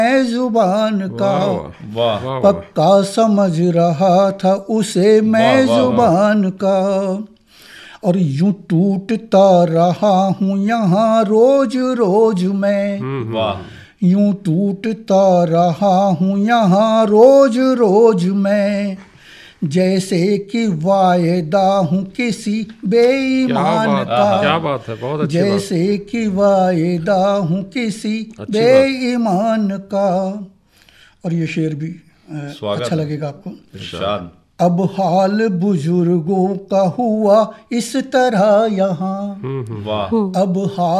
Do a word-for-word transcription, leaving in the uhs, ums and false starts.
मैं जुबान का वाह वाह पक्का समझ रहा था उसे मैं वाह, वाह, जुबान का। और यूं टूटता रहा हूँ यहाँ रोज रोज मैं, वाह यूं टूटता रहा हूँ यहाँ रोज रोज मैं, जैसे कि वायदा हूँ किसी बेईमान का। क्या बात है, बहुत अच्छी बात। जैसे कि वायदा हूँ किसी अच्छी बेईमान का। और ये शेर भी अ, स्वागत अच्छा है। लगेगा आपको। इरशाद। अब हाल बुजुर्गों का हुआ इस तरह यहाँ, वाह अब हाल